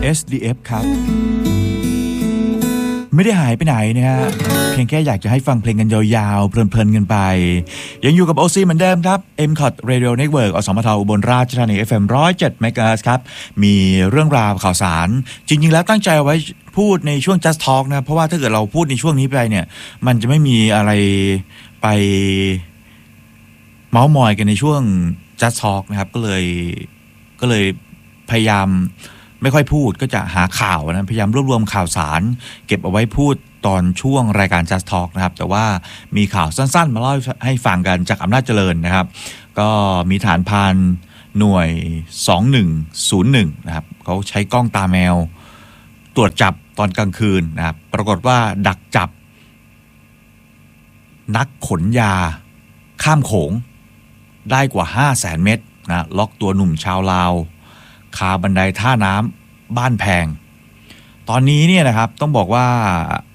SDF ครับไม่ได้หายไปไหนนะฮะเพียงแค่อยากจะให้ฟังเพลงกันยาวๆเพลินๆกันไปยังอยู่กับ OC เหมือนเดิมครับ MCOT Radio Network อสมทอุบลราชธานี FM 107 MHz ครับมีเรื่องราวข่าวสารจริงๆแล้วตั้งใจไว้พูดในช่วง Just Talk นะเพราะว่าถ้าเกิดเราพูดในช่วงนี้ไปเนี่ยมันจะไม่มีอะไรไปเม้ามอยกันในช่วง Just Talk นะครับก็เลยพยายามไม่ค่อยพูดก็จะหาข่าวนะพยายามรวบรวมข่าวสารเก็บเอาไว้พูดตอนช่วงรายการ Just Talk นะครับแต่ว่ามีข่าวสั้นๆมาเล่าให้ฟังกันจากอำนาจเจริญนะครับก็มีฐานพานหน่วย2101นะครับเขาใช้กล้องตาแมวตรวจจับตอนกลางคืนนะครับปรากฏว่าดักจับนักขนยาข้ามโขงได้กว่า 500,000 เม็ดนะล็อกตัวหนุ่มชาวลาวคาบันไดท่าน้ำบ้านแพงตอนนี้เนี่ยนะครับต้องบอกว่า